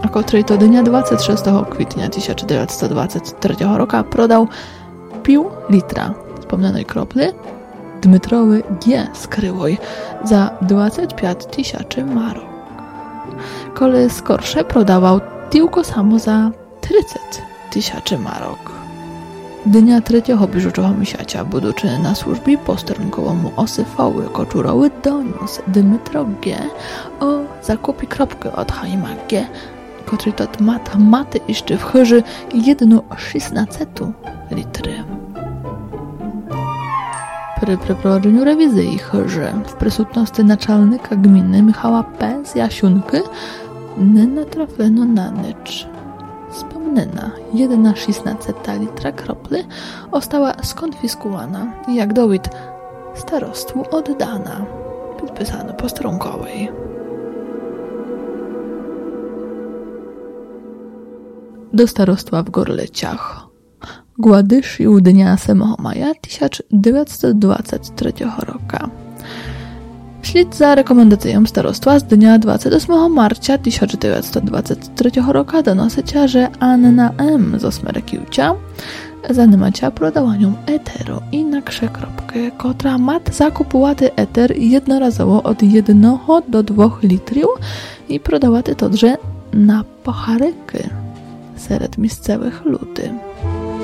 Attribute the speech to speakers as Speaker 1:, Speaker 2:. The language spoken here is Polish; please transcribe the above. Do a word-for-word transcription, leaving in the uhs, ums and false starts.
Speaker 1: której to dnia dwадцять шостого kwietnia tysiąc dziewięćset dwadzieścia trzeciego roku prodał pół litra wspomnianej kropli Dmytrowy G. Skryłoj za dwadzieścia pięć tysięcy marok. Kole skorsze prodawał tylko samo za trzydzieści tysięcy marok. Dnia trzeciego bieżącego miesiąca, budучи na służbie posterunkowemu Osyfowy Koczurowy, doniósł Dmytro G. o zakupie kropki od Chaima G., który to mat maty jeszcze w chyży jedną szesnastą litry. Przy przeprowadzeniu rewizji chyży w prysutności naczelnika gminy Michała P. z Jasiunki nie natrafiono na nic. Wspomniana jedna szesnasta litra kropli została skonfiskowana i jak dowód starostwu oddana, podpisano posterunkowej. Do starostwa w Gorleciach. Gładyszył dnia ósmego maja tysiąc dziewięćset dwudziestego trzeciego roku. Wśled za rekomendacją starostwa z dnia dwudziestego ósmego marca tysiąc dziewięćset dwudziestego trzeciego roku donosycia, że Anna M. z Osmerekiucia zanimacia prodawaniu eteru i naksze kropkę, która mat zakupowaty eter jednorazowo od jednego do dwóch litrów i prodawaty to, że na pocharyky wśród miejscowych ludzi.